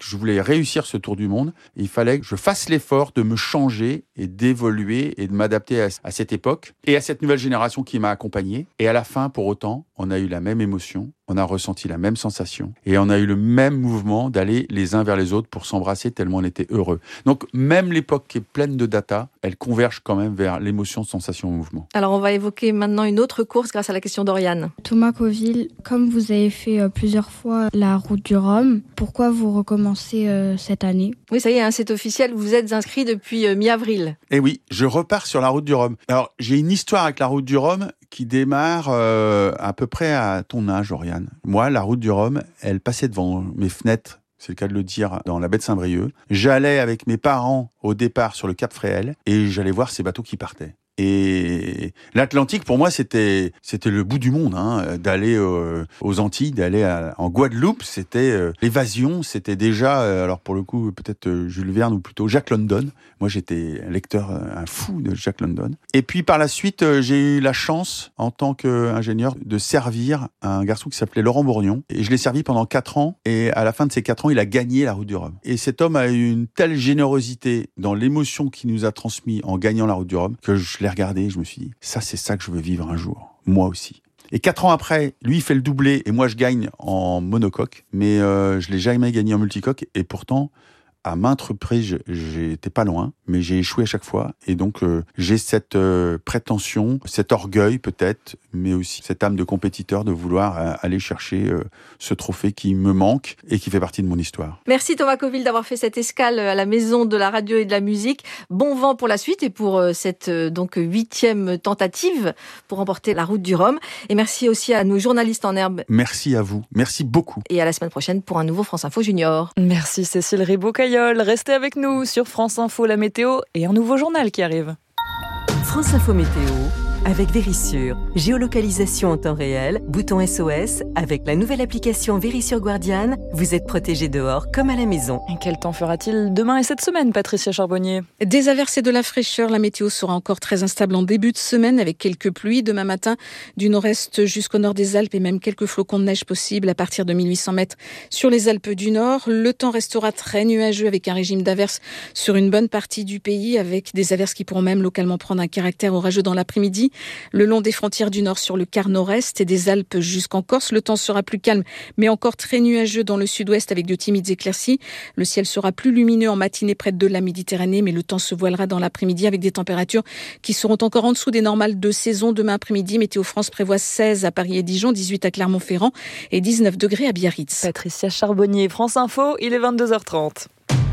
que je voulais réussir ce tour du monde. Il fallait que je fasse l'effort de me changer et d'évoluer et de m'adapter à cette époque et à cette nouvelle génération qui m'a accompagné. Et à la fin, pour autant, on a eu la même émotion, on a ressenti la même sensation et on a eu le même mouvement d'aller les uns vers les autres pour s'embrasser tellement on était heureux. Donc même l'époque qui est pleine de data, elle converge quand même vers l'émotion, sensation, mouvement. Alors on va évoquer maintenant une autre course grâce à la question d'Oriane. Thomas Coville, comme vous avez fait plusieurs fois la route du Rhum, pourquoi vous recommencez cette année ? Oui, ça y est, c'est officiel, vous êtes inscrit depuis mi-avril. Et oui, je repars sur la route du Rhum. Alors j'ai une histoire avec la route du Rhum qui démarre à peu près à ton âge, Oriane. Moi, la route du Rhum, elle passait devant mes fenêtres, c'est le cas de le dire, dans la baie de Saint-Brieuc. J'allais avec mes parents au départ sur le Cap Fréhel et j'allais voir ces bateaux qui partaient. Et l'Atlantique, pour moi, c'était le bout du monde, d'aller aux Antilles, d'aller en Guadeloupe, c'était l'évasion, c'était déjà, alors pour le coup, peut-être Jules Verne ou plutôt Jack London. Moi, j'étais un fou de Jack London. Et puis, par la suite, j'ai eu la chance, en tant qu'ingénieur, de servir un garçon qui s'appelait Laurent Bourgnon. Et je l'ai servi pendant 4 ans. Et à la fin de ces 4 ans, il a gagné la route du Rhum. Et cet homme a eu une telle générosité dans l'émotion qu'il nous a transmis en gagnant la route du Rhum que je l'ai regardé et je me suis dit, ça, c'est ça que je veux vivre un jour. Moi aussi. Et 4 ans après, lui, il fait le doublé et moi, je gagne en monocoque. Mais je l'ai jamais gagné en multicoque. Et pourtant, à maintes reprises, j'étais pas loin, mais j'ai échoué à chaque fois. Et donc, j'ai cette prétention, cet orgueil peut-être, mais aussi cette âme de compétiteur de vouloir aller chercher ce trophée qui me manque et qui fait partie de mon histoire. Merci Thomas Coville d'avoir fait cette escale à la Maison de la radio et de la musique. Bon vent pour la suite et pour cette donc 8e tentative pour remporter la route du Rhum. Et merci aussi à nos journalistes en herbe. Merci à vous. Merci beaucoup. Et à la semaine prochaine pour un nouveau France Info Junior. Merci Cécile Ribaud-Caillol. Restez avec nous sur France Info, la météo et un nouveau journal qui arrive. France Info Météo avec Vérissure. Géolocalisation en temps réel, bouton SOS. Avec la nouvelle application Vérissure Guardian, vous êtes protégé dehors comme à la maison. Et quel temps fera-t-il demain et cette semaine, Patricia Charbonnier ? Des averses et de la fraîcheur. La météo sera encore très instable en début de semaine avec quelques pluies. Demain matin, du nord-est jusqu'au nord des Alpes et même quelques flocons de neige possibles à partir de 1800 mètres sur les Alpes du Nord. Le temps restera très nuageux avec un régime d'averses sur une bonne partie du pays avec des averses qui pourront même localement prendre un caractère orageux dans l'après-midi. Le long des frontières du Nord sur le quart nord-est et des Alpes jusqu'en Corse, le temps sera plus calme, mais encore très nuageux dans le sud-ouest avec de timides éclaircies. Le ciel sera plus lumineux en matinée près de la Méditerranée, mais le temps se voilera dans l'après-midi avec des températures qui seront encore en dessous des normales de saison. Demain après-midi, Météo France prévoit 16 à Paris et Dijon, 18 à Clermont-Ferrand et 19 degrés à Biarritz. Patricia Charbonnier, France Info, il est 22h30.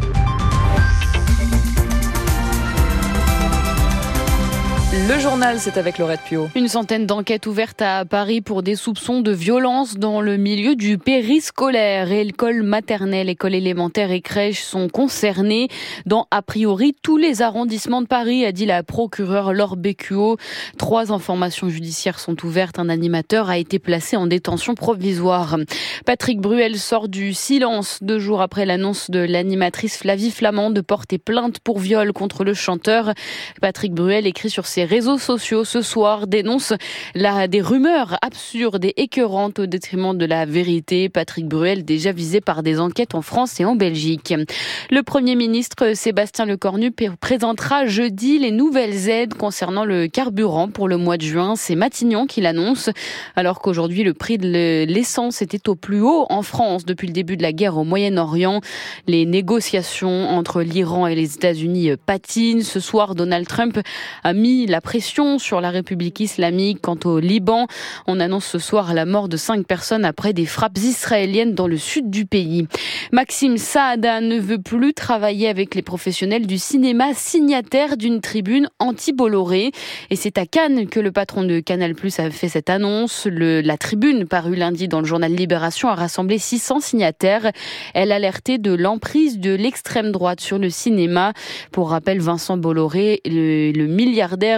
Le journal, c'est avec Laurette Piot. Une centaine d'enquêtes ouvertes à Paris pour des soupçons de violence dans le milieu du périscolaire. École maternelle, école élémentaire et crèche sont concernées dans, a priori, tous les arrondissements de Paris, a dit la procureure Laure Bécuot. 3 informations judiciaires sont ouvertes. Un animateur a été placé en détention provisoire. Patrick Bruel sort du silence 2 jours après l'annonce de l'animatrice Flavie Flament de porter plainte pour viol contre le chanteur. Patrick Bruel écrit sur ses réseaux sociaux ce soir, dénonce des rumeurs absurdes et écœurantes au détriment de la vérité. Patrick Bruel déjà visé par des enquêtes en France et en Belgique. Le Premier ministre Sébastien Lecornu présentera jeudi les nouvelles aides concernant le carburant pour le mois de juin. C'est Matignon qui l'annonce, alors qu'aujourd'hui le prix de l'essence était au plus haut en France depuis le début de la guerre au Moyen-Orient. Les négociations entre l'Iran et les États-Unis patinent. Ce soir, Donald Trump a mis la pression sur la République islamique. Quant au Liban, on annonce ce soir la mort de 5 personnes après des frappes israéliennes dans le sud du pays. Maxime Saada ne veut plus travailler avec les professionnels du cinéma, signataires d'une tribune anti-Bolloré. Et c'est à Cannes que le patron de Canal+ a fait cette annonce. La tribune, parue lundi dans le journal Libération, a rassemblé 600 signataires. Elle alertait de l'emprise de l'extrême droite sur le cinéma. Pour rappel, Vincent Bolloré, le milliardaire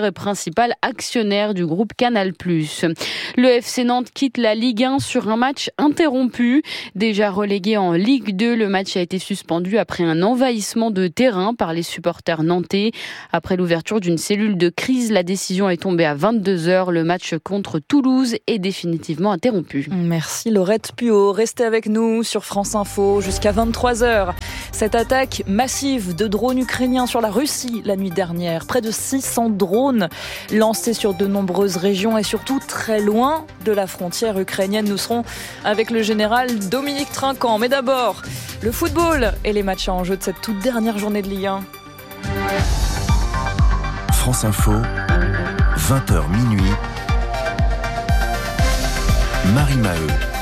Lambert, principal actionnaire du groupe Canal+. Le FC Nantes quitte la Ligue 1 sur un match interrompu. Déjà relégué en Ligue 2, le match a été suspendu après un envahissement de terrain par les supporters nantais. Après l'ouverture d'une cellule de crise, la décision est tombée à 22h. Le match contre Toulouse est définitivement interrompu. Merci Laurette Puot. Restez avec nous sur France Info jusqu'à 23h. Cette attaque massive de drones ukrainiens sur la Russie la nuit dernière. Près de 600 drones lancés sur de nombreuses régions et surtout très loin de la frontière ukrainienne. Nous serons avec le général Dominique Trinquant. Mais d'abord, le football et les matchs en jeu de cette toute dernière journée de Ligue 1. France Info, 20h minuit. Marie Maheu.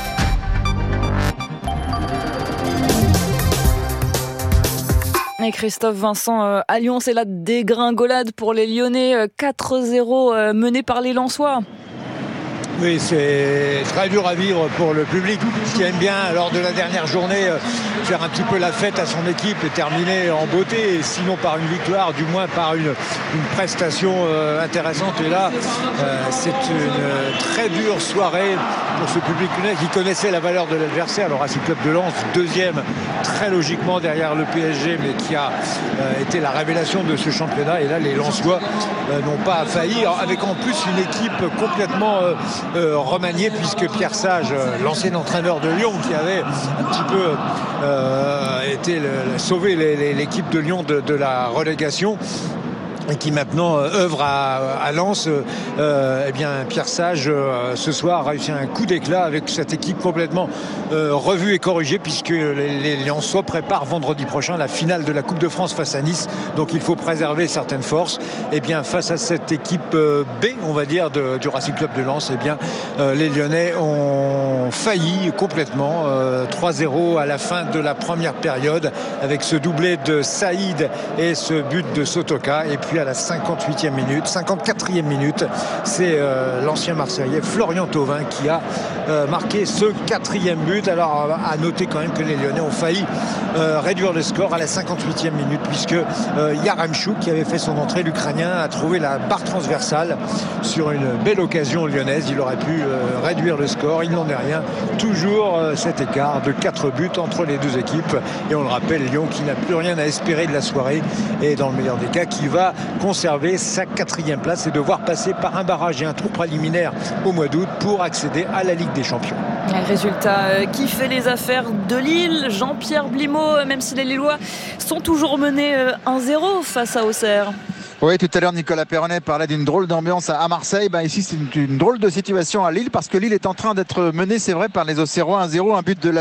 Et Christophe Vincent, à Lyon, c'est la dégringolade pour les Lyonnais. 4-0 menés par les Lensois. Oui, c'est très dur à vivre pour le public qui aime bien, lors de la dernière journée, faire un petit peu la fête à son équipe et terminer en beauté, et sinon par une victoire, du moins par une prestation intéressante. Et là, c'est une très dure soirée pour ce public lyonnais qui connaissait la valeur de l'adversaire, le Racing Club de Lens, deuxième très logiquement derrière le PSG, mais qui a été la révélation de ce championnat. Et là, les Lensois n'ont pas failli, avec en plus une équipe complètement remanié, puisque Pierre Sage, l'ancien entraîneur de Lyon, qui avait un petit peu sauvé l'équipe de Lyon de la relégation, et qui maintenant œuvre à Lens, eh bien Pierre Sage ce soir a réussi un coup d'éclat avec cette équipe complètement revue et corrigée, puisque les Lensois préparent vendredi prochain la finale de la Coupe de France face à Nice. Donc il faut préserver certaines forces. Et bien face à cette équipe B, on va dire, du Racing Club de Lens, eh bien les Lyonnais ont failli complètement. 3-0 à la fin de la première période, avec ce doublé de Saïd et ce but de Sotoka. Et puis à la 54e minute, c'est l'ancien Marseillais Florian Thauvin qui a marqué ce 4e but. Alors à noter quand même que les Lyonnais ont failli réduire le score à la 58e minute, puisque Yaremchuk, qui avait fait son entrée, l'Ukrainien, a trouvé la barre transversale sur une belle occasion lyonnaise. Il aurait pu réduire le score, il n'en est rien. Toujours cet écart de 4 buts entre les deux équipes, et on le rappelle, Lyon qui n'a plus rien à espérer de la soirée, et dans le meilleur des cas qui va conserver sa 4e place et devoir passer par un barrage et un tour préliminaire au mois d'août pour accéder à la Ligue des Champions. Un résultat qui fait les affaires de Lille. Jean-Pierre Blimaud, même si les Lillois sont toujours menés 1-0 face à Auxerre. Oui, tout à l'heure, Nicolas Perronnet parlait d'une drôle d'ambiance à Marseille. Ici, c'est une drôle de situation à Lille, parce que Lille est en train d'être menée, c'est vrai, par les Auxerrois. 1-0, un but de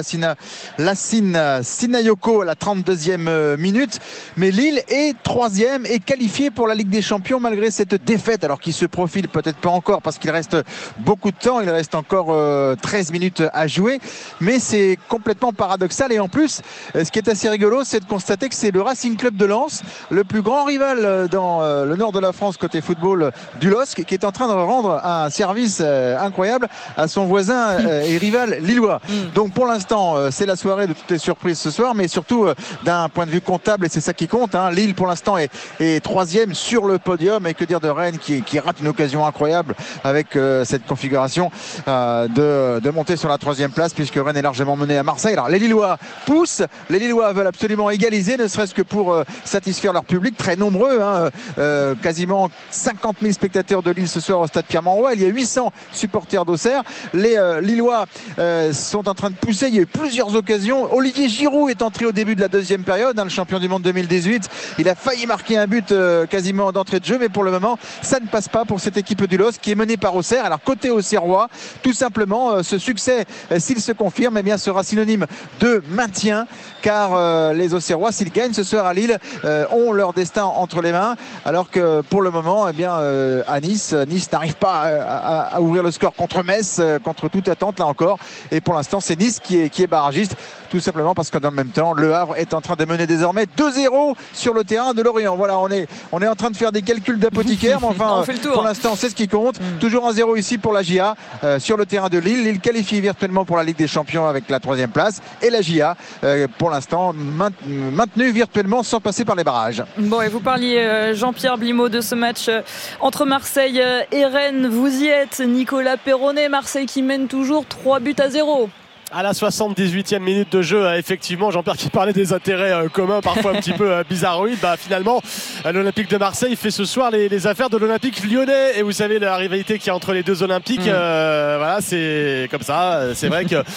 Lassine Sinayoko à la 32e minute. Mais Lille est 3e et qualifié pour la Ligue des Champions malgré cette défaite. Alors qu'il se profile peut-être pas encore, parce qu'il reste beaucoup de temps. Il reste encore 13 minutes à jouer. Mais c'est complètement paradoxal. Et en plus, ce qui est assez rigolo, c'est de constater que c'est le Racing Club de Lens, le plus grand rival dans le nord de la France côté football du LOSC, qui est en train de rendre un service incroyable à son voisin et rival lillois. Donc pour l'instant, c'est la soirée de toutes les surprises ce soir, mais surtout d'un point de vue comptable, et c'est ça qui compte. Lille pour l'instant est 3e sur le podium, et que dire de Rennes qui rate une occasion incroyable avec cette configuration de monter sur la 3e place, puisque Rennes est largement mené à Marseille. Alors les Lillois poussent, les Lillois veulent absolument égaliser, ne serait-ce que pour satisfaire leur public très nombreux. Quasiment 50 000 spectateurs de Lille ce soir au stade Pierre-Mauroy. Il y a 800 supporters d'Auxerre. Les Lillois sont en train de pousser. Il y a eu plusieurs occasions. Olivier Giroud est entré au début de la 2e période, le champion du monde 2018. Il a failli marquer un but quasiment d'entrée de jeu, mais pour le moment, ça ne passe pas pour cette équipe du LOSC qui est menée par Auxerre. Alors côté Auxerrois, tout simplement, ce succès, s'il se confirme, eh bien, sera synonyme de maintien, car les Auxerrois, s'ils gagnent ce soir à Lille, ont leur destin entre les mains. Alors que pour le moment, eh bien, à Nice n'arrive pas à ouvrir le score contre Metz, contre toute attente là encore. Et pour l'instant, c'est Nice qui est barragiste, tout simplement parce que dans le même temps, Le Havre est en train de mener désormais 2-0 sur le terrain de Lorient. Voilà, on est en train de faire des calculs d'apothicaire, mais enfin, pour l'instant, c'est ce qui compte. Toujours 1-0 ici pour la GIA sur le terrain de Lille. Lille qualifie virtuellement pour la Ligue des Champions avec la 3e place, et la GIA, pour l'instant, maintenue virtuellement sans passer par les barrages. Bon, et vous parliez Jean-Pierre Pierre Blimaud, de ce match entre Marseille et Rennes. Vous y êtes, Nicolas Perronnet. Marseille qui mène toujours 3-0. À la 78e minute de jeu, effectivement, Jean-Pierre qui parlait des intérêts communs, parfois un petit peu bizarroïdes. Finalement, l'Olympique de Marseille fait ce soir les affaires de l'Olympique lyonnais. Et vous savez, la rivalité qu'il y a entre les deux Olympiques, voilà, c'est comme ça. C'est vrai que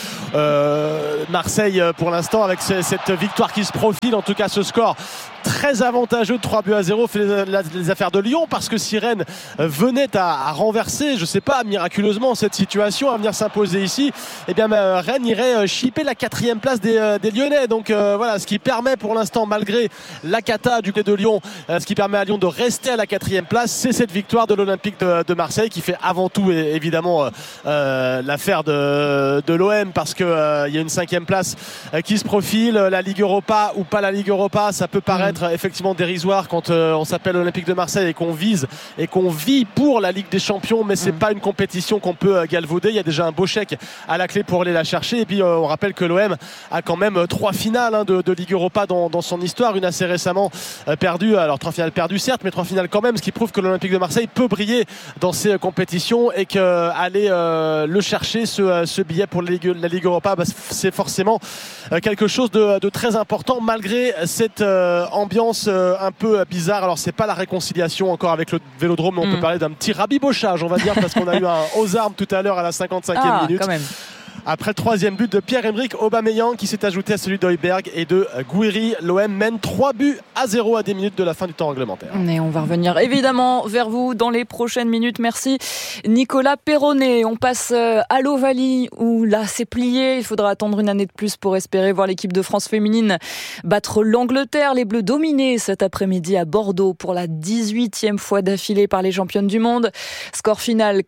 Marseille, pour l'instant, avec cette victoire qui se profile, en tout cas ce score très avantageux de 3-0, fait les affaires de Lyon, parce que si Rennes venait à renverser, je sais pas, miraculeusement cette situation, à venir s'imposer ici, eh bien Rennes irait chipper la 4e place des Lyonnais. Donc voilà, ce qui permet pour l'instant, malgré la cata du côté de Lyon, ce qui permet à Lyon de rester à la 4e place, c'est cette victoire de l'Olympique de Marseille, qui fait avant tout évidemment l'affaire de l'OM, parce que il y a une 5e place qui se profile. La Ligue Europa ou pas la Ligue Europa, ça peut paraître effectivement dérisoire quand on s'appelle Olympique de Marseille et qu'on vise et qu'on vit pour la Ligue des Champions, mais c'est pas une compétition qu'on peut galvauder. Il y a déjà un beau chèque à la clé pour aller la chercher. Et puis on rappelle que l'OM a quand même 3 finales de Ligue Europa dans son histoire, une assez récemment perdue, alors 3 finales perdues certes, mais 3 finales quand même, ce qui prouve que l'Olympique de Marseille peut briller dans ces compétitions, et qu'aller le chercher, ce billet pour la Ligue Europa, c'est forcément quelque chose de très important, malgré cette ambiance un peu bizarre. Alors c'est pas la réconciliation encore avec le Vélodrome, mais on peut parler d'un petit rabibochage, on va dire, parce qu'on a eu un aux armes tout à l'heure à la 55e minute. Quand même. Après le 3e but de Pierre-Emerick Aubameyang, qui s'est ajouté à celui d'Højbjerg et de Gouiri, l'OM mène 3-0 à des minutes de la fin du temps réglementaire. Et on va revenir évidemment vers vous dans les prochaines minutes. Merci Nicolas Perronnet. On passe à l'Ovalie, où là c'est plié. Il faudra attendre une année de plus pour espérer voir l'équipe de France féminine battre l'Angleterre. Les Bleus dominés cet après-midi à Bordeaux pour la 18e fois d'affilée par les championnes du monde. Score final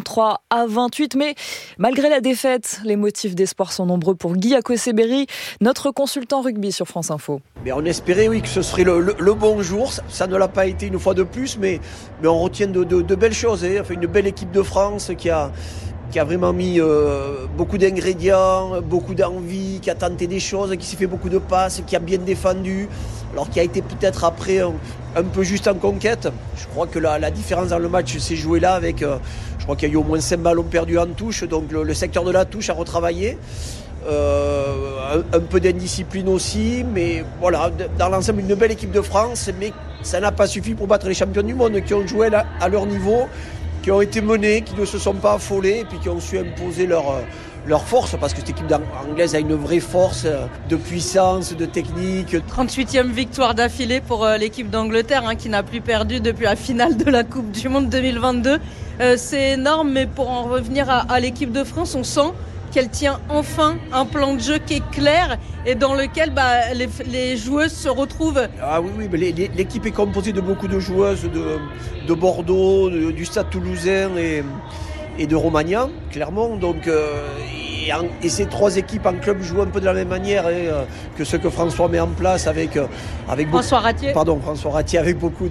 43-28. Mais malgré la défaite, les motifs d'espoir sont nombreux pour Guy Akoseberi, notre consultant rugby sur France Info. Mais on espérait que ce serait le bon jour. Ça ne l'a pas été une fois de plus, mais on retient de belles choses. Enfin, une belle équipe de France qui a vraiment mis beaucoup d'ingrédients, beaucoup d'envie, qui a tenté des choses, qui s'est fait beaucoup de passes, qui a bien défendu, alors qui a été peut-être après un peu juste en conquête. Je crois que la différence dans le match s'est jouée là avec, je crois qu'il y a eu au moins 5 ballons perdus en touche, donc le secteur de la touche a retravaillé. Un peu d'indiscipline aussi, mais voilà, dans l'ensemble une belle équipe de France, mais ça n'a pas suffi pour battre les champions du monde qui ont joué à leur niveau, qui ont été menés, qui ne se sont pas affolés, et puis qui ont su imposer leur force, parce que cette équipe anglaise a une vraie force de puissance, de technique. 38e victoire d'affilée pour l'équipe d'Angleterre, qui n'a plus perdu depuis la finale de la Coupe du Monde 2022. C'est énorme, mais pour en revenir à l'équipe de France, on sent qu'elle tient enfin un plan de jeu qui est clair et dans lequel les joueuses se retrouvent. Ah oui, mais l'équipe est composée de beaucoup de joueuses de Bordeaux, du Stade Toulousain et de Romagna, clairement. Donc, et ces 3 équipes en club jouent un peu de la même manière que ce que François met en place avec François Ratier. François Ratier, avec beaucoup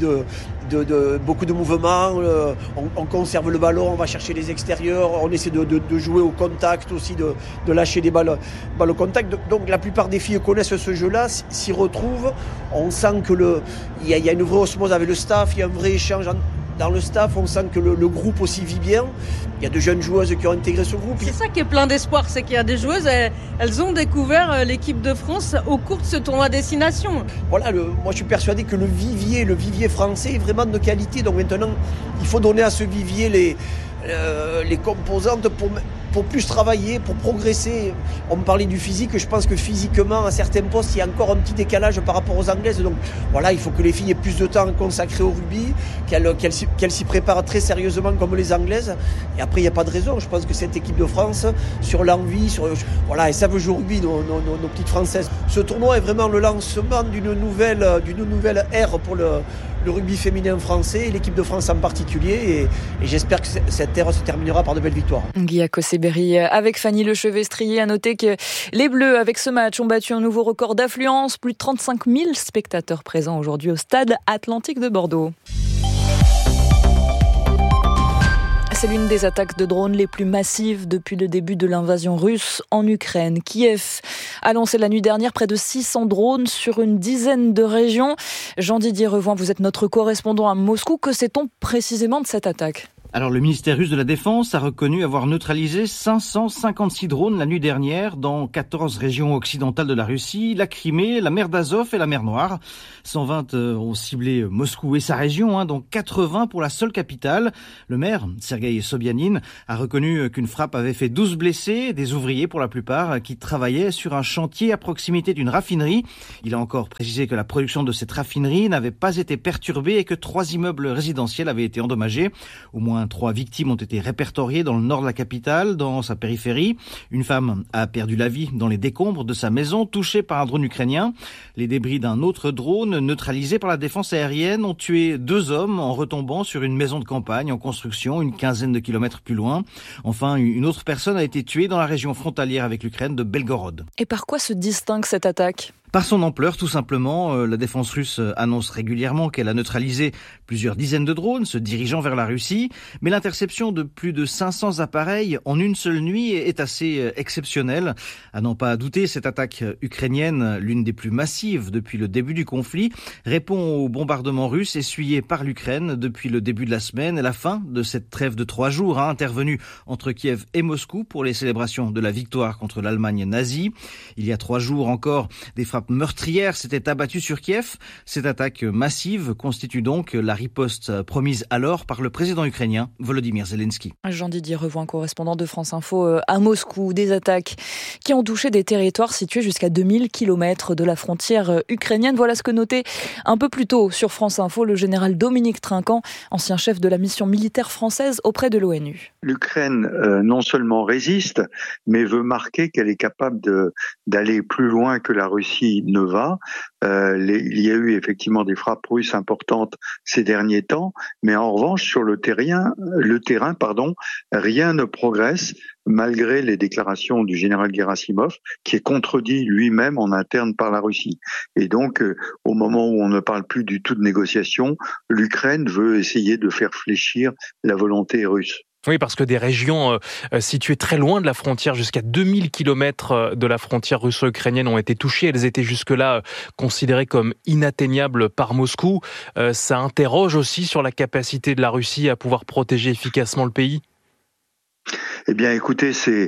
de mouvements. On conserve le ballon, on va chercher les extérieurs, on essaie de jouer au contact aussi, de lâcher des balles au contact. Donc la plupart des filles connaissent ce jeu-là, s'y retrouvent. On sent que il y a une vraie osmose avec le staff, il y a un vrai échange dans le staff, on sent que le groupe aussi vit bien. Il y a de jeunes joueuses qui ont intégré ce groupe. C'est ça qui est plein d'espoir, c'est qu'il y a des joueuses, elles ont découvert l'équipe de France au cours de ce tournoi destination. Voilà, moi je suis persuadé que le vivier français est vraiment de qualité. Donc maintenant, il faut donner à ce vivier les composantes pour plus travailler, pour progresser. On me parlait du physique, je pense que physiquement, à certains postes, il y a encore un petit décalage par rapport aux Anglaises. Donc voilà, il faut que les filles aient plus de temps consacré au rugby, qu'elles s'y préparent très sérieusement comme les Anglaises. Et après, il n'y a pas de raison. Je pense que cette équipe de France, sur l'envie, voilà, et ça veut jouer au rugby, nos petites Françaises. Ce tournoi est vraiment le lancement d'une nouvelle ère pour le rugby féminin français, et l'équipe de France en particulier, et j'espère que cette ère se terminera par de belles victoires. Guy Akoseberi avec Fanny Lechevestrier. À noter que les Bleus, avec ce match, ont battu un nouveau record d'affluence, plus de 35 000 spectateurs présents aujourd'hui au Stade Atlantique de Bordeaux. C'est l'une des attaques de drones les plus massives depuis le début de l'invasion russe en Ukraine. Kiev a lancé la nuit dernière près de 600 drones sur une dizaine de régions. Jean-Didier Revoin, vous êtes notre correspondant à Moscou. Que sait-on précisément de cette attaque ? Alors le ministère russe de la Défense a reconnu avoir neutralisé 556 drones la nuit dernière dans 14 régions occidentales de la Russie, la Crimée, la mer d'Azov et la mer Noire. 120 ont ciblé Moscou et sa région, dont 80 pour la seule capitale. Le maire, Sergueï Sobyanin, a reconnu qu'une frappe avait fait 12 blessés, des ouvriers pour la plupart, qui travaillaient sur un chantier à proximité d'une raffinerie. Il a encore précisé que la production de cette raffinerie n'avait pas été perturbée et que 3 immeubles résidentiels avaient été endommagés. Au moins 3 victimes ont été répertoriées dans le nord de la capitale, dans sa périphérie. Une femme a perdu la vie dans les décombres de sa maison, touchée par un drone ukrainien. Les débris d'un autre drone, neutralisé par la défense aérienne, ont tué 2 hommes en retombant sur une maison de campagne en construction, une quinzaine de kilomètres plus loin. Enfin, une autre personne a été tuée dans la région frontalière avec l'Ukraine de Belgorod. Et par quoi se distingue cette attaque ? Par son ampleur, tout simplement. La défense russe annonce régulièrement qu'elle a neutralisé plusieurs dizaines de drones se dirigeant vers la Russie. Mais l'interception de plus de 500 appareils en une seule nuit est assez exceptionnelle. À n'en pas douter, cette attaque ukrainienne, l'une des plus massives depuis le début du conflit, répond aux bombardements russes essuyés par l'Ukraine depuis le début de la semaine et la fin de cette trêve de 3 jours intervenue entre Kiev et Moscou pour les célébrations de la victoire contre l'Allemagne nazie. Il y a 3 jours encore, des frappes meurtrières s'étaient abattues sur Kiev. Cette attaque massive constitue donc la riposte promise alors par le président ukrainien Volodymyr Zelensky. Jean-Didier Revoin, correspondant de France Info à Moscou. Des attaques qui ont touché des territoires situés jusqu'à 2000 km de la frontière ukrainienne. Voilà ce que notait un peu plus tôt sur France Info le général Dominique Trinquant, ancien chef de la mission militaire française auprès de l'ONU. L'Ukraine non seulement résiste, mais veut marquer qu'elle est capable d'aller plus loin que la Russie ne va. Il y a eu effectivement des frappes russes importantes ces derniers temps, mais en revanche sur le terrain, rien ne progresse malgré les déclarations du général Gerasimov, qui est contredit lui-même en interne par la Russie. Et donc, au moment où on ne parle plus du tout de négociation, l'Ukraine veut essayer de faire fléchir la volonté russe. Oui, parce que des régions situées très loin de la frontière, jusqu'à 2000 km de la frontière russo-ukrainienne ont été touchées. Elles étaient jusque-là considérées comme inatteignables par Moscou. Ça interroge aussi sur la capacité de la Russie à pouvoir protéger efficacement le pays ? Eh bien, écoutez, c'est,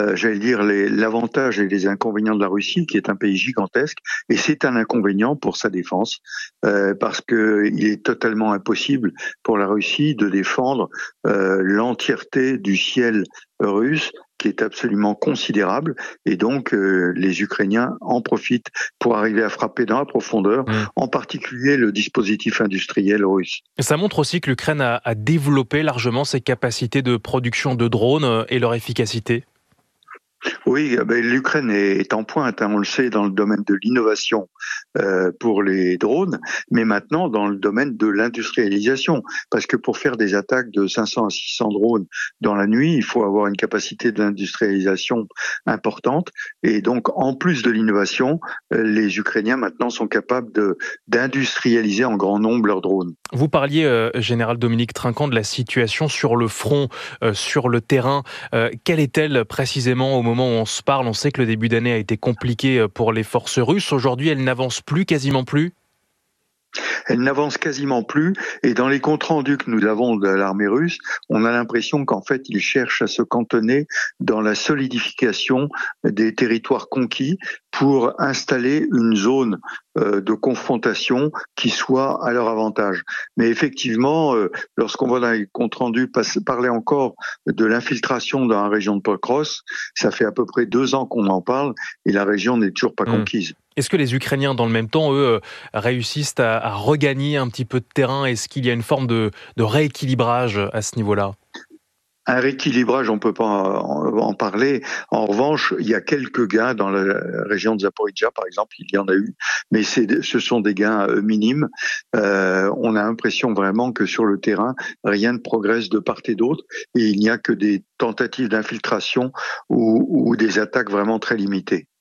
l'avantage et les inconvénients de la Russie, qui est un pays gigantesque, et c'est un inconvénient pour sa défense, parce que il est totalement impossible pour la Russie de défendre l'entièreté du ciel russe, qui est absolument considérable, et donc les Ukrainiens en profitent pour arriver à frapper dans la profondeur, en particulier le dispositif industriel russe. Ça montre aussi que l'Ukraine a développé largement ses capacités de production de drones et leur efficacité. Oui, l'Ukraine est en pointe, on le sait, dans le domaine de l'innovation pour les drones, mais maintenant dans le domaine de l'industrialisation, parce que pour faire des attaques de 500 à 600 drones dans la nuit, il faut avoir une capacité d'industrialisation importante, et donc en plus de l'innovation, les Ukrainiens maintenant sont capables d'industrialiser en grand nombre leurs drones. Vous parliez, général Dominique Trinquant, de la situation sur le front, sur le terrain. Quelle est-elle précisément au moment où on se parle? On sait que le début d'année a été compliqué pour les forces russes. Aujourd'hui, elles n'avancent plus, quasiment plus? Elle n'avance quasiment plus, et dans les comptes rendus que nous avons de l'armée russe, on a l'impression qu'en fait ils cherchent à se cantonner dans la solidification des territoires conquis pour installer une zone de confrontation qui soit à leur avantage. Mais effectivement, lorsqu'on voit dans les comptes rendus parler encore de l'infiltration dans la région de Pokros, ça fait à peu près 2 ans qu'on en parle et la région n'est toujours pas conquise. Est-ce que les Ukrainiens, dans le même temps, eux, réussissent à regagner un petit peu de terrain? Est-ce qu'il y a une forme de rééquilibrage à ce niveau-là? Un rééquilibrage, on peut pas en parler. En revanche, il y a quelques gains dans la région de Zaporijjia, par exemple, il y en a eu, mais ce sont des gains minimes. On a l'impression vraiment que sur le terrain, rien ne progresse de part et d'autre, et il n'y a que des tentatives d'infiltration ou des attaques vraiment très limitées.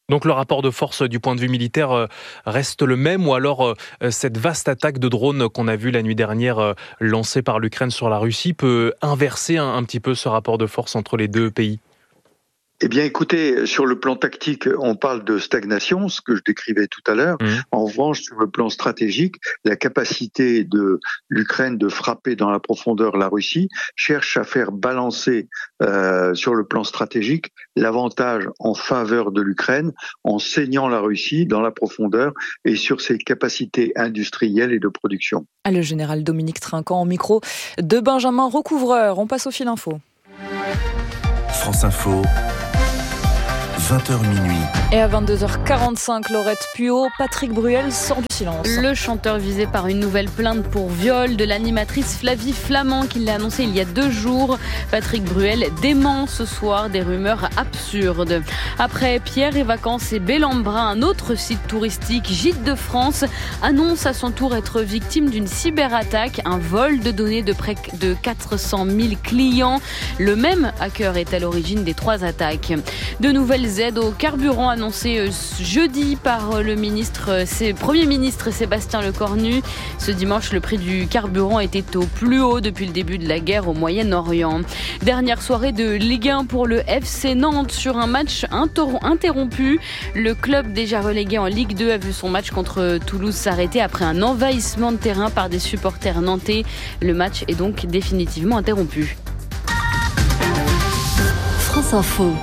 Donc le rapport de force du point de vue militaire reste le même, ou alors cette vaste attaque de drones qu'on a vue la nuit dernière lancée par l'Ukraine sur la Russie peut inverser un petit peu ce rapport de force entre les deux pays? Eh bien, écoutez, sur le plan tactique, on parle de stagnation, ce que je décrivais tout à l'heure. En revanche, sur le plan stratégique, la capacité de l'Ukraine de frapper dans la profondeur la Russie cherche à faire balancer sur le plan stratégique l'avantage en faveur de l'Ukraine en saignant la Russie dans la profondeur et sur ses capacités industrielles et de production. Le général Dominique Trinquant au micro de Benjamin Recouvreur. On passe au fil info. France Info. 20h minuit. Et à 22h45, Laurette Puot, Patrick Bruel sort du silence. Le chanteur visé par une nouvelle plainte pour viol de l'animatrice Flavie Flament, qui l'a annoncé il y a 2 jours. Patrick Bruel dément ce soir des rumeurs absurdes. Après Pierre et Vacances et Bellambra, un autre site touristique, Gîtes de France, annonce à son tour être victime d'une cyberattaque, un vol de données de près de 400 000 clients. Le même hacker est à l'origine des 3 attaques. De nouvelles aides au carburant annoncées jeudi par le Premier ministre Sébastien Lecornu. Ce dimanche, le prix du carburant était au plus haut depuis le début de la guerre au Moyen-Orient. Dernière soirée de Ligue 1 pour le FC Nantes sur un match interrompu. Le club déjà relégué en Ligue 2 a vu son match contre Toulouse s'arrêter après un envahissement de terrain par des supporters nantais. Le match est donc définitivement interrompu. France Info.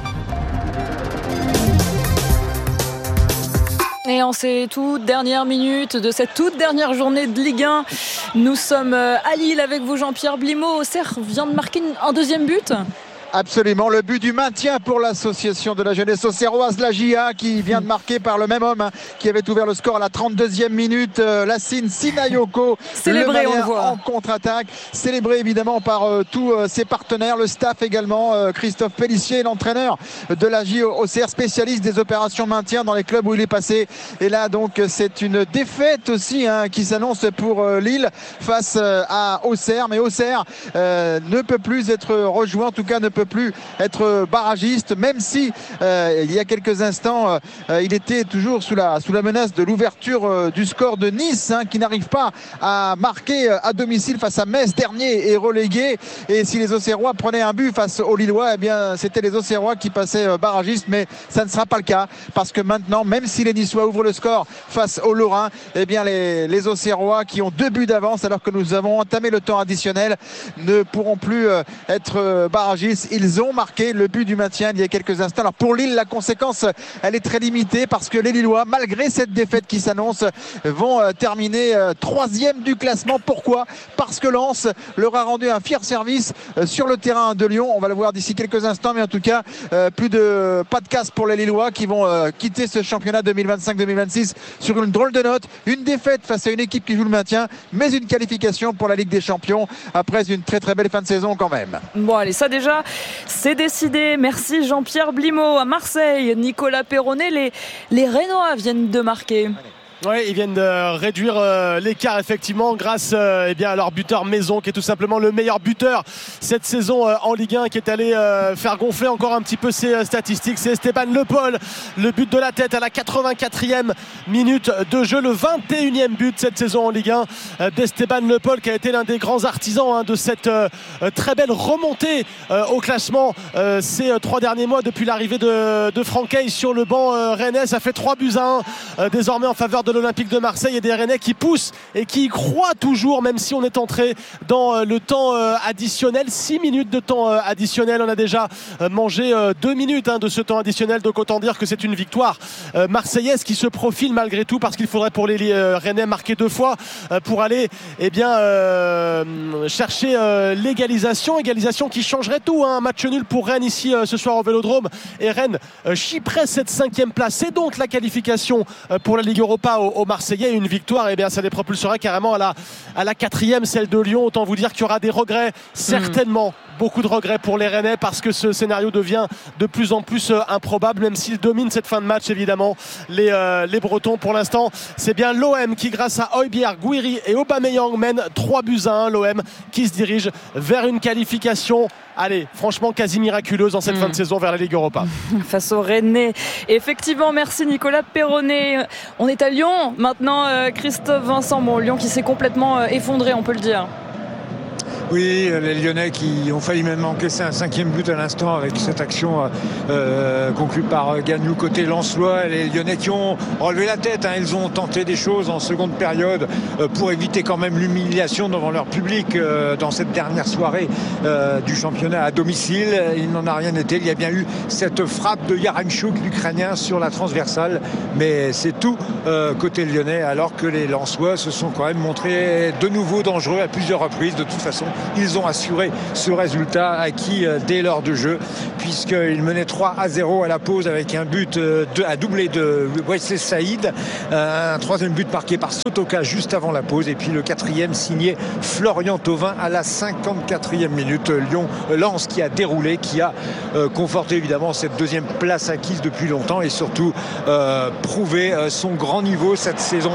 Et en ces toutes dernières minutes de cette toute dernière journée de Ligue 1, nous sommes à Lille avec vous, Jean-Pierre Blimaud. Auxerre vient de marquer un deuxième but. Absolument, le but du maintien pour l'association de la jeunesse auxerroise, la JA, qui vient de marquer par le même homme qui avait ouvert le score à la 32e minute, Lassine Sinayoko, célébré, le on le voit en contre-attaque, célébré évidemment par tous ses partenaires, le staff également, Christophe Pellissier, l'entraîneur de la JA Auxerre, spécialiste des opérations maintien dans les clubs où il est passé. Et là donc c'est une défaite aussi qui s'annonce pour Lille face à Auxerre, mais Auxerre ne peut plus être rejoint, en tout cas ne peut plus être barragiste, même si il y a quelques instants il était toujours sous la menace de l'ouverture du score de Nice, qui n'arrive pas à marquer à domicile face à Metz, dernier et relégué. Et si les Auxerrois prenaient un but face aux Lillois, eh bien c'était les Auxerrois qui passaient barragistes, mais ça ne sera pas le cas, parce que maintenant, même si les Niçois ouvrent le score face aux Lorrains, eh bien les Auxerrois, qui ont 2 buts d'avance alors que nous avons entamé le temps additionnel, ne pourront plus être barragistes. Ils ont marqué le but du maintien il y a quelques instants. Alors pour Lille, la conséquence, elle est très limitée, parce que les Lillois, malgré cette défaite qui s'annonce, vont terminer 3e du classement. Pourquoi ? Parce que Lens leur a rendu un fier service sur le terrain de Lyon. On va le voir d'ici quelques instants, mais en tout cas, pas de casse pour les Lillois, qui vont quitter ce championnat 2025-2026 sur une drôle de note. Une défaite face à une équipe qui joue le maintien, mais une qualification pour la Ligue des Champions après une très très belle fin de saison quand même. Bon allez, ça déjà c'est décidé. Merci Jean-Pierre Blimaud. À Marseille, Nicolas Perronnet, les Rénois viennent de marquer. Oui, ils viennent de réduire l'écart effectivement grâce à leur buteur Maison, qui est tout simplement le meilleur buteur cette saison en Ligue 1, qui est allé faire gonfler encore un petit peu ses statistiques. C'est Esteban Le Paul, le but de la tête à la 84e minute de jeu, le 21e but cette saison en Ligue 1 d'Esteban Le Paul, qui a été l'un des grands artisans de cette très belle remontée au classement ces 3 derniers mois depuis l'arrivée de Franquet sur le banc rennais. Ça fait 3-1 désormais en faveur de l'Olympique de Marseille, et des Rennais qui poussent et qui y croient toujours, même si on est entré dans le temps additionnel. 6 minutes de temps additionnel, on a déjà mangé 2 minutes de ce temps additionnel, donc autant dire que c'est une victoire marseillaise qui se profile malgré tout, parce qu'il faudrait pour les Rennais marquer 2 fois pour aller chercher l'égalisation qui changerait tout, un match nul pour Rennes ici ce soir au Vélodrome, et Rennes chipperait cette 5e place. C'est donc la qualification pour la Ligue Europa aux Marseillais. Une victoire, ça les propulserait carrément à la 4e, celle de Lyon. Autant vous dire qu'il y aura des regrets certainement beaucoup de regrets pour les Rennais parce que ce scénario devient de plus en plus improbable, même s'ils dominent cette fin de match évidemment les Bretons. Pour l'instant c'est bien l'OM qui, grâce à Højbjerg, Gouiri et Aubameyang, mène 3-1. L'OM qui se dirige vers une qualification, allez, franchement quasi miraculeuse en cette fin de saison vers la Ligue Europa. Face aux Rennais. Effectivement, merci Nicolas Perronnet. On est à Lyon maintenant, Christophe Vincent. Bon, Lyon qui s'est complètement effondré, on peut le dire. Oui, les Lyonnais qui ont failli même encaisser un 5e but à l'instant avec cette action conclue par Gagnou côté lensois. Les Lyonnais qui ont relevé la tête, ils ont tenté des choses en seconde période pour éviter quand même l'humiliation devant leur public dans cette dernière soirée du championnat à domicile. Il n'en a rien été. Il y a bien eu cette frappe de Yaramchuk, l'Ukrainien, sur la transversale, mais c'est tout côté lyonnais, alors que les lensois se sont quand même montrés de nouveau dangereux à plusieurs reprises. De toute façon, ils ont assuré ce résultat acquis dès l'heure de jeu, puisqu'ils menaient 3-0 à la pause avec un but à doublé de Wesley Saïd, un 3e but marqué par Sotoka juste avant la pause, et puis le 4e signé Florian Thauvin à la 54e minute. Lens qui a déroulé, qui a conforté évidemment cette 2e place acquise depuis longtemps, et surtout prouvé son grand niveau cette saison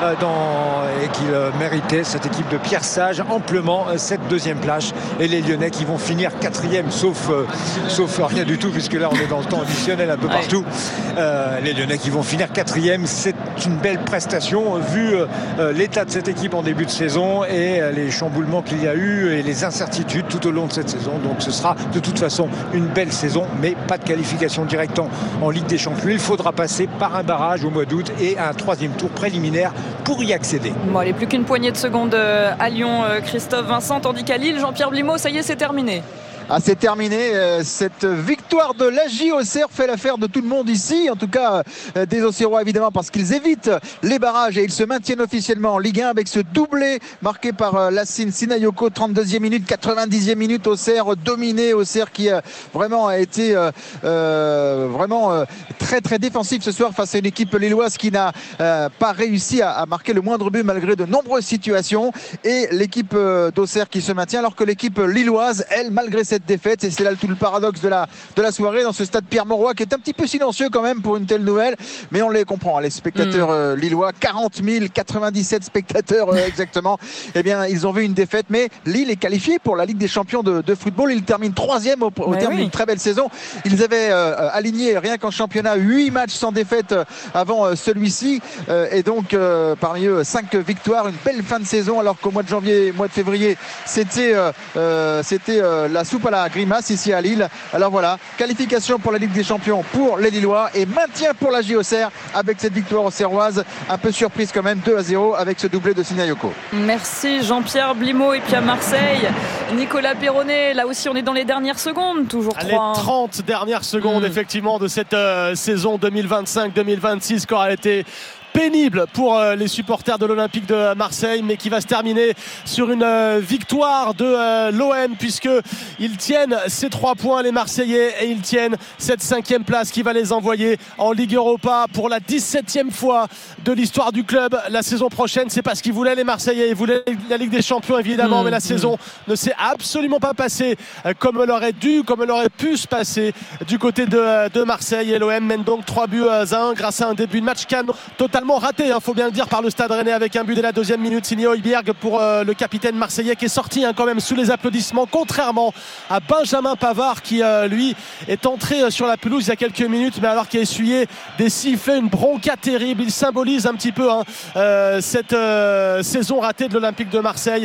et qu'il méritait, cette équipe de Pierre Sage, amplement cette 2e place. Et les Lyonnais qui vont finir 4e, sauf rien du tout, puisque là on est dans le temps additionnel un peu partout. Les Lyonnais qui vont finir 4e, c'est une belle prestation vu l'état de cette équipe en début de saison et les chamboulements qu'il y a eu et les incertitudes tout au long de cette saison. Donc ce sera de toute façon une belle saison, mais pas de qualification directe en Ligue des Champions. Il faudra passer par un barrage au mois d'août et un 3e tour préliminaire pour y accéder. Bon, allez, plus qu'une poignée de secondes à Lyon, Christophe Vincent, tandis qu'à Lille, Jean-Pierre Blimaud, ça y est, c'est terminé. C'est terminé. Cette victoire de l'AJ Auxerre fait l'affaire de tout le monde ici, en tout cas des Auxerrois évidemment, parce qu'ils évitent les barrages et ils se maintiennent officiellement en Ligue 1 avec ce doublé marqué par Lassine Sinayoko, 32e minute, 90e minute. Auxerre dominé, Auxerre qui vraiment a été vraiment très très défensif ce soir face à une équipe lilloise qui n'a pas réussi à marquer le moindre but malgré de nombreuses situations, et l'équipe d'Auxerre qui se maintient alors que l'équipe lilloise, elle, malgré cette défaite, et c'est là tout le paradoxe de la soirée dans ce stade Pierre-Mauroy qui est un petit peu silencieux quand même pour une telle nouvelle, mais on les comprend, les spectateurs lillois, 40 097 spectateurs exactement, eh bien ils ont vu une défaite, mais Lille est qualifié pour la Ligue des Champions de football. Ils terminent 3e au terme d'une très belle saison. Ils avaient aligné rien qu'en championnat 8 matchs sans défaite avant celui-ci, et donc parmi eux 5 victoires, une belle fin de saison, alors qu'au mois de janvier, mois de février, c'était la soupe à la grimace ici à Lille. Alors voilà, qualification pour la Ligue des Champions pour les Lillois et maintien pour l'AJ Auxerre avec cette victoire auxerroise, un peu surprise quand même, 2-0 avec ce doublé de Sinayoko. Merci Jean-Pierre Blimaud. Et puis à Marseille, Nicolas Perronnet, là aussi on est dans les dernières secondes, toujours 3. Les 30 dernières secondes effectivement de cette saison 2025-2026 qui aura été pénible pour les supporters de l'Olympique de Marseille, mais qui va se terminer sur une victoire de l'OM, puisqu'ils tiennent ces 3 points, les Marseillais, et ils tiennent cette 5e place qui va les envoyer en Ligue Europa pour la 17e fois de l'histoire du club. La saison prochaine, c'est pas ce qu'ils voulaient, les Marseillais. Ils voulaient la Ligue des Champions évidemment, mais la saison ne s'est absolument pas passée comme elle aurait dû, comme elle aurait pu se passer du côté de Marseille, et l'OM mène donc 3-1 grâce à un début de match canon totalement raté, faut bien le dire, par le Stade Rennais, avec un but dès la 2e minute signé Højbjerg pour le capitaine marseillais, qui est sorti quand même sous les applaudissements, contrairement à Benjamin Pavard qui lui est entré sur la pelouse il y a quelques minutes, mais alors qu'il a essuyé des sifflets, une bronca terrible. Il symbolise un petit peu cette saison ratée de l'Olympique de Marseille,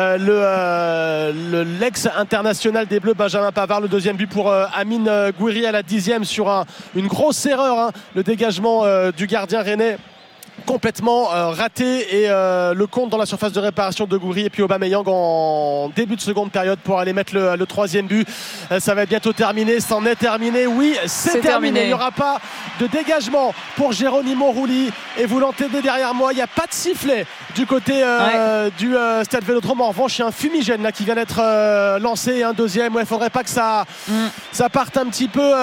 l'ex-international des Bleus Benjamin Pavard. Le 2e but pour Amine Gouiri à la 10e sur une grosse erreur, le dégagement du gardien rennais complètement raté, et le compte dans la surface de réparation de Gouiri, et puis Aubameyang en début de seconde période pour aller mettre le 3e but. Ça va être bientôt terminé, c'en est terminé, oui, c'est terminé. Il n'y aura pas de dégagement pour Geronimo Rulli, et vous l'entendez derrière moi, il n'y a pas de sifflet du côté du Stade Vélodrome. En revanche, il y a un fumigène là qui vient d'être lancé, un deuxième. Il faudrait pas que ça parte un petit peu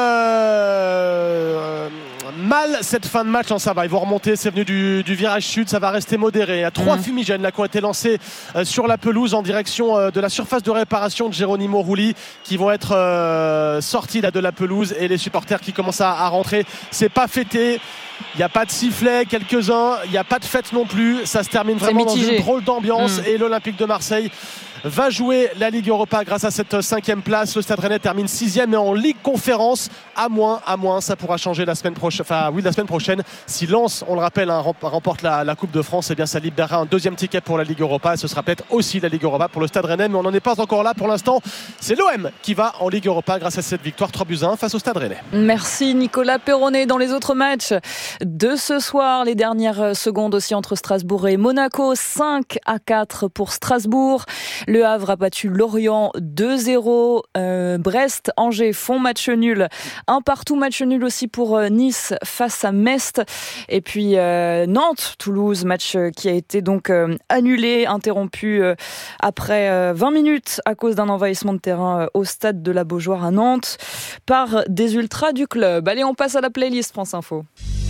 mal cette fin de match. Non, ça va, ils vont remonter, c'est venu du virage sud, ça va rester modéré. Il y a 3 fumigènes là qui ont été lancés sur la pelouse en direction de la surface de réparation de Geronimo Rulli, qui vont être sortis là de la pelouse, et les supporters qui commencent à rentrer. C'est pas fêté. Il n'y a pas de sifflet, quelques-uns. Il n'y a pas de fête non plus. Ça se termine vraiment dans une drôle d'ambiance. Et l'Olympique de Marseille va jouer la Ligue Europa grâce à cette 5e place. Le Stade Rennais termine 6e et en Ligue Conférence. À moins, ça pourra changer la semaine prochaine. La semaine prochaine. Si Lens, on le rappelle, remporte la Coupe de France, eh bien ça libérera un 2e ticket pour la Ligue Europa. Et ce sera peut-être aussi la Ligue Europa pour le Stade Rennais. Mais on n'en est pas encore là pour l'instant. C'est l'OM qui va en Ligue Europa grâce à cette victoire 3-1 face au Stade Rennais. Merci Nicolas Perronnet. Dans les autres matchs de ce soir, les dernières secondes aussi entre Strasbourg et Monaco, 5-4 pour Strasbourg. Le Havre a battu Lorient 2-0. Brest, Angers font match nul. 1-1 match nul aussi pour Nice face à Metz. Et puis Nantes, Toulouse, match qui a été donc annulé, interrompu après 20 minutes à cause d'un envahissement de terrain au stade de la Beaujoire à Nantes par des ultras du club. Allez, on passe à la playlist France Info.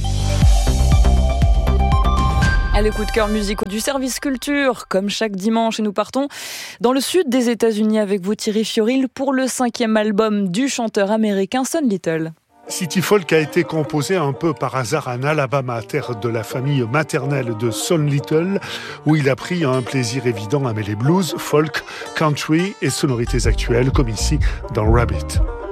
À l'écoute de cœur musicaux du service culture, comme chaque dimanche, et nous partons dans le sud des États-Unis avec vous Thierry Fioril pour le 5e album du chanteur américain Son Little. City Folk a été composé un peu par hasard en Alabama, terre de la famille maternelle de Son Little, où il a pris un plaisir évident à mêler blues, folk, country et sonorités actuelles, comme ici dans Rabbit.